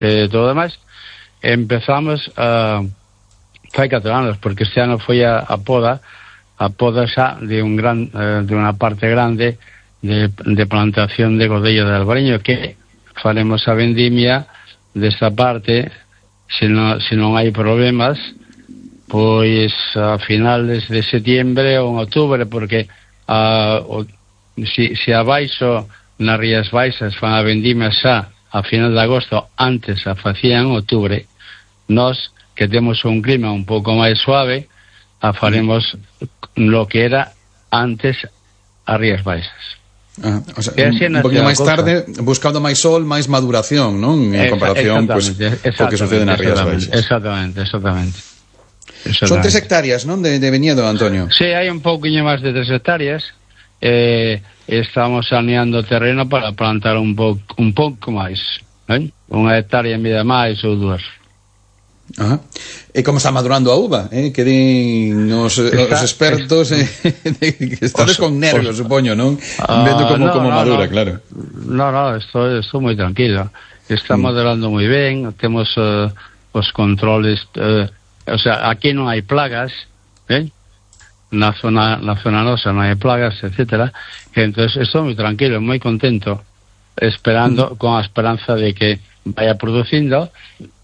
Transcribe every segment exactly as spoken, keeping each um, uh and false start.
eh, todo demais, empezamos a uh, fai catro anos, porque este ano foi a, a poda a poda xa de un gran eh, de unha parte grande de, de plantación de godello de albariño, que faremos a vendimia desta parte, se non, se non hai problemas, pois a finales de setiembre ou en outubro, porque a, o, si, si a baixo nas Rías Baixas fan a vendimia xa a final de agosto, antes a facían en outubro, nós que temos un clima un pouco máis suave, a faremos lo que era antes as Rías Baixas. Ah, o sea, un, un poquinho máis tarde, buscando máis sol, máis maduración, non? En comparación pues, co que sucede nas Rías Baixas. Exactamente, exactamente. Son tres hectáreas, non? De, de viñedo, Antonio. Sí, hai un pouquinho máis de tres hectáreas. Eh, estamos saneando o terreno para plantar un pouco un pouco máis, eh? Unha hectárea en vida máis ou dúas. Ajá. E como está madurando a uva, eh? Que din os, está, os expertos eh, que estades con nervios, os, supoño, non? Uh, Vendo como, no, como no, madura, no. Claro. No, no, estou, estou moi tranquilo. Está mm. madurando moi ben, temos uh, os controles, uh, o sea, aquí non hai plagas, eh? Na zona, na zona nosa non hai plagas, etcétera. E entonces estou moi tranquilo, moi contento, esperando, mm. con a esperanza de que vaya producindo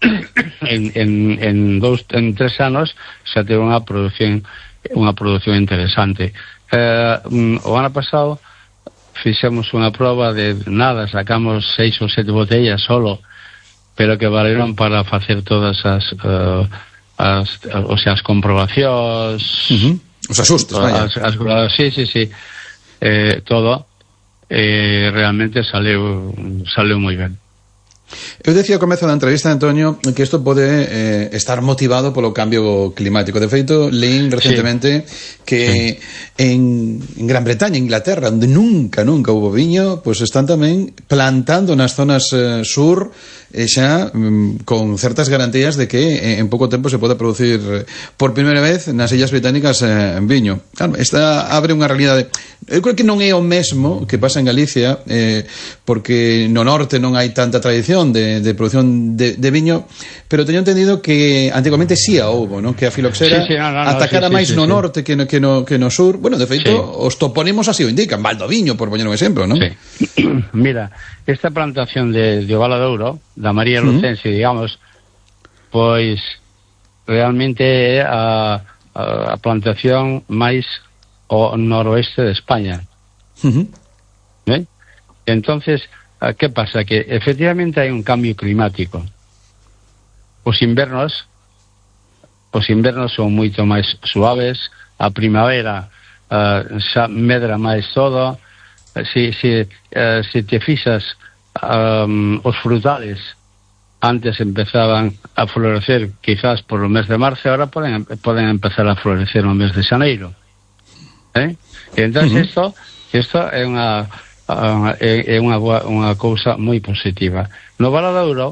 en, en, en dous, en tres anos xa teve unha produción unha produción interesante. Eh, o ano pasado fixemos unha proba de nada, sacamos seis ou sete botellas solo, pero que valeron para facer todas as uh, as, o sea, as comprobacións, uh-huh. Os asustos, vaya. As, as, sí, sí, sí. Eh, todo eh, realmente saleu saleu moi ben. Eu decía ao comezo da entrevista, Antonio, que isto pode eh, estar motivado polo cambio climático. De feito, leín recentemente sí. que sí. En, en Gran Bretaña, Inglaterra, onde nunca, nunca hubo viño, pois pues están tamén plantando nas zonas eh, sur e xa mm, con certas garantías de que eh, en pouco tempo se pode producir eh, por primeira vez nas Illas Británicas eh, en viño. Claro, esta abre unha realidade. Eu creo que non é o mesmo que pasa en Galicia, eh, porque no norte non hai tanta tradición De, de producción de, de viño, pero teño entendido que antigamente sí a houbo, ¿no? Que a filoxera sí, sí, no, no, atacara sí, sí, máis sí, no sí, norte que no, que, no, que no sur. Bueno, de feito, sí. Os topónimos así o indican, Valdoviño, por poñer un exemplo, ¿no? Sí. Mira, esta plantación de, de Valadouro, da María Lucense, uh-huh. digamos, pois realmente é a, a, a plantación máis ao noroeste de España. Uh-huh. ¿Eh? Entonces, ¿qué pasa? Que efectivamente hai un cambio climático. Os invernos os invernos son moito máis suaves, a primavera uh, xa medra máis todo. Si, si, uh, si te fixas, um, os frutales antes empezaban a florecer quizás por o mes de marzo, ahora poden, poden empezar a florecer no mes de xaneiro. ¿Eh? E entón uh-huh. isto, isto é unha Uh, é, é unha, unha cousa moi positiva. No Valadouro,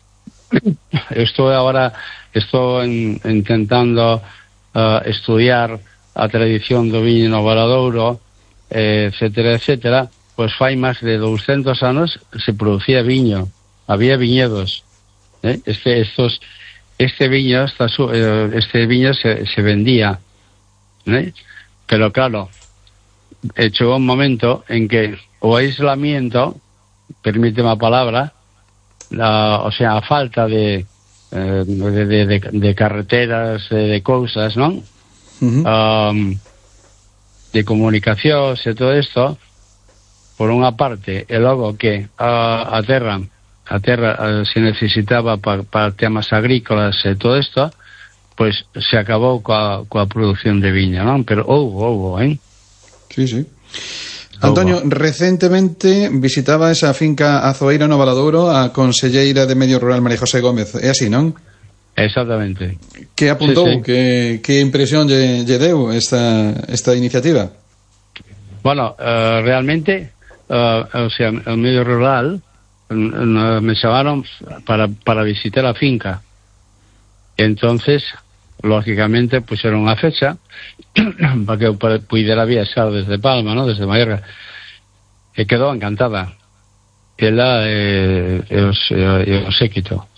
estou agora estou en, intentando uh, estudiar a tradición do viño no Valadouro, eh, etcétera, etcétera. Pois fai máis de douscentos anos se producía viño, había viñedos. Eh? Este, estos, este viño, esta, este viño se, se vendía, eh? Pero claro, chegou un momento en que o aislamiento, permíteme a palabra, la, o sea, a falta de, eh, de, de, de, de carreteras, de, de cousas, non? Uh-huh. Um, de comunicacións e todo isto, por unha parte, e logo que a, a terra, a terra a, se necesitaba para pa temas agrícolas e todo isto, pois se acabou coa, coa produción de viña, non? Pero houbo, houbo, hein? Sí, sí. Antonio, recentemente visitaba esa finca Azoeira no Valadouro a conselleira de Medio Rural María José Gómez, é así, non? Exactamente. Que apuntou, sí, sí. Que, que impresión lle, lle deu esta, esta iniciativa? Bueno, uh, realmente, uh, o sea, el Medio Rural uh, me chamaron para, para visitar a finca. Entonces, lógicamente, pusieron unha fecha para que eu puidera viaxar desde Palma, ¿no? Desde Mallorca, e quedou encantada ela e, e, os, e o séquito,